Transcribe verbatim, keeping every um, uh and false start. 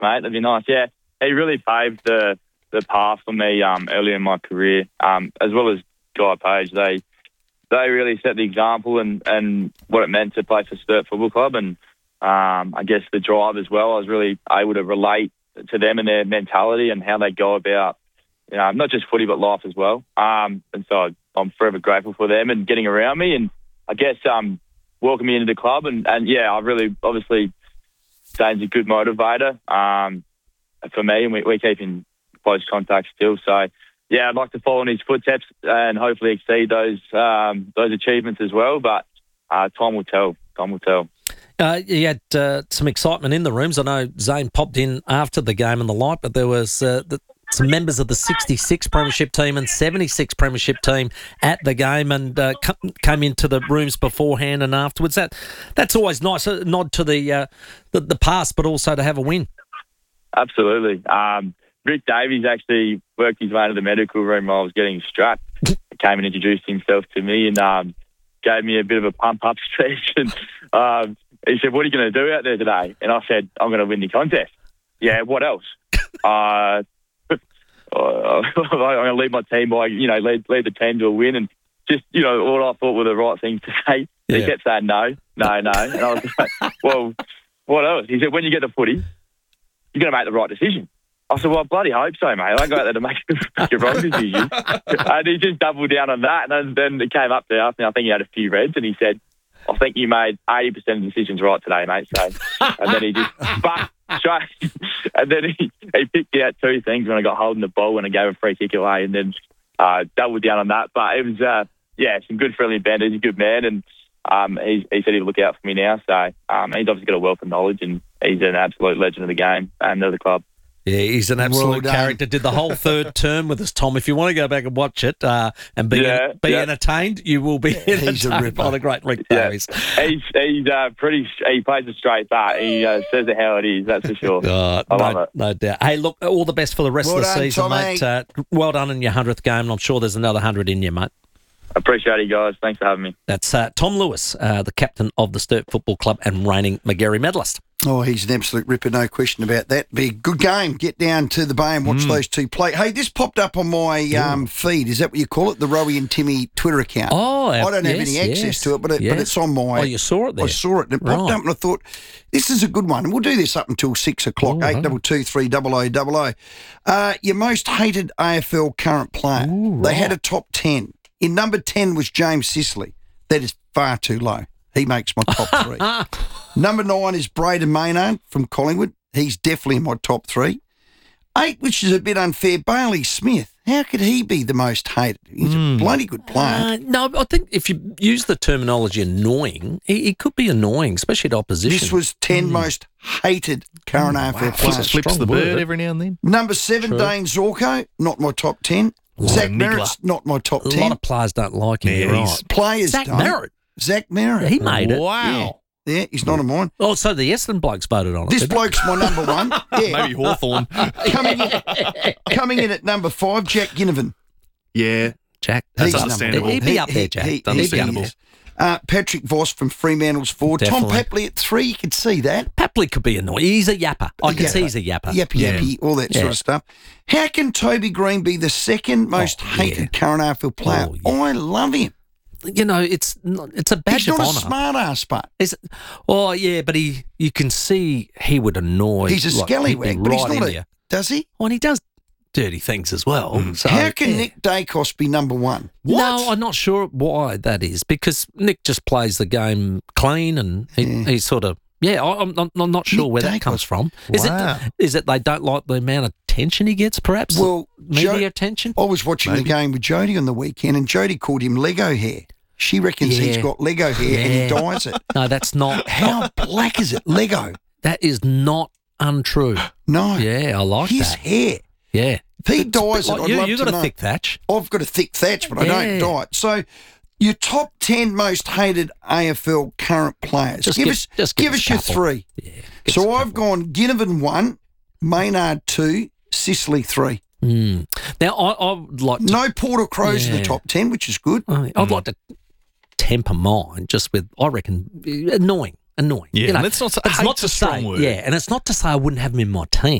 mate. That'd be nice. Yeah, he really paved the the path for me um, early in my career, um, as well as Guy Page. They they really set the example and, and what it meant to play for Sturt Football Club, and um, I guess the drive as well. I was really able to relate to them and their mentality and how they go about, you know, not just footy but life as well. Um, and so I'm forever grateful for them and getting around me, and I guess um, welcome me into the club. And, and yeah, I really obviously Dane's a good motivator um, for me, and we, we keep in close contact still. So yeah, I'd like to follow in his footsteps and hopefully exceed those um, those achievements as well. But uh, time will tell. Time will tell. Uh, you had uh, some excitement in the rooms. I know Zane popped in after the game and the like, but there was uh, the, some members of the sixty-six Premiership team and seventy-six Premiership team at the game, and uh, came into the rooms beforehand and afterwards. That that's always nice. A nod to the uh, the, the past, but also to have a win. Absolutely. Um, Rick Davies actually worked his way into the medical room while I was getting strapped. He came and introduced himself to me and um, gave me a bit of a pump-up speech. And um, he said, "What are you going to do out there today?" And I said, "I'm going to win the contest." "Yeah, what else?" uh, I'm going to lead my team by, you know, lead, lead the team to a win. And just, you know, all I thought were the right things to say. Yeah. He kept saying no, no, no. And I was like, well, what else? He said, "When you get the footy, you're going to make the right decision." I said, "Well, I bloody hope so, mate. I go out there to make, make a wrong decision." And he just doubled down on that. And then, then it came up there after, I think he had a few reds, and he said, "I think you made eighty percent of the decisions right today, mate." So, and then he just, but, straight, and then he, he picked out two things when I got holding the ball and I gave a free kick away, and then uh, doubled down on that. But it was, uh, yeah, some good friendly banter. He's a good man, and um, he, he said he'd look out for me now. So um, he's obviously got a wealth of knowledge, and he's an absolute legend of the game and of the club. Yeah, he's an absolute well character. Did the whole third term with us, Tom. If you want to go back and watch it uh, and be yeah, be yeah. entertained, you will be yeah, entertained by the great Rick Davies. Yeah. He's he's uh, pretty. He plays a straight bat. He uh, says it how it is. That's for sure. Oh, I no, love it. No doubt. Hey, look, all the best for the rest well of the done, season, Tommy. mate. Uh, well done in your hundredth game, and I'm sure there's another hundred in you, mate. I appreciate it, guys. Thanks for having me. That's uh, Tom Lewis, uh, the captain of the Sturt Football Club and reigning Magarey medalist. Oh, he's an absolute ripper, no question about that. Be a good game. Get down to the bay and watch mm. those two play. Hey, this popped up on my um, feed. Is that what you call it? The Rowie and Timmy Twitter account. Oh, I don't yes, have any access yes, to it, but, it, yes. but it's on my... Oh, you saw it there? I saw it. And it popped right. up and I thought, this is a good one. And we'll do this up until six o'clock, Ooh, eight double two three double oh double oh. Uh, your most hated A F L current player. Ooh, right. They had a top ten. In number ten was James Sicily. That is far too low. He makes my top three. Number nine is Braden Maynard from Collingwood. He's definitely in my top three. Eight, which is a bit unfair, Bailey Smith. How could he be the most hated? He's mm. a bloody good player. Uh, no, I think if you use the terminology annoying, he, he could be annoying, especially at opposition. This was ten mm. most hated current mm, A F L wow. players. Flips the bird every now and then. Number seven, True. Dane Zorko, not my top ten. Zach Merritt's not my top ten. A lot of players don't like him. Yeah, right. Players Zach don't. Merritt. Zach Merritt. Yeah, he made it. Wow. Yeah, yeah he's not on mine. Oh, so the Essendon blokes voted on it. This bloke's my number one. Yeah. Maybe Hawthorn. coming, in, coming in at number five, Jack Ginnivan. Yeah. Jack. That's He's understandable. He'd be up there, Jack. He, He'd he, be up understandable. there. Uh, Patrick Voss from Fremantle's forward. Definitely. Tom Papley at three. You could see that. Papley could be annoying. He's a yapper. I can Yapper. see he's a yapper. Yappy, Yeah. yappy, all that Yeah. sort of stuff. How can Toby Green be the second most Oh, hated yeah. current A F L player? Oh, yeah. I love him. You know, it's not, it's a badge He's not of a honour. smart ass, but Is it? Oh, yeah, but he, you can see he would annoy. he's a like, he'd be scallywag, but he's right not in a, you. does he? Well, and he does dirty things as well. Mm. So, How can yeah. Nick Dacos be number one? No, I'm not sure why that is, because Nick just plays the game clean and he, Yeah. he's sort of, yeah, I- I'm, I'm, I'm not sure Nick where that Dacos. comes from. Is Wow. it Is it they don't like the amount of attention he gets, perhaps? Well, Media Jo- attention? I was watching Maybe. the game with Jodie on the weekend, and Jodie called him Lego hair. She reckons Yeah. he's got Lego hair and he Yeah. dyes it. No, that's not. How black is it? Lego? That is not untrue. No. Yeah, I like His that. hair. Yeah. If he It's a bit dyes it, like I'd you, love You've to got know. a thick thatch. I've got a thick thatch, but I don't Yeah. dye it. So your top ten most hated A F L current players. Just give give- us, just give give us us a your couple. three. Yeah. give us So a I've gone Ginnivan one, Maynard two, Sicily three. Mm. Now, I, I'd like to. No Porter Crows in the Yeah. top ten, which is good. I- I'd like to temper mine just with, I reckon, annoying. annoying. Yeah, you know, let's not say- it's hate's not to a strong say, word. Yeah, and it's not to say I wouldn't have him in my team.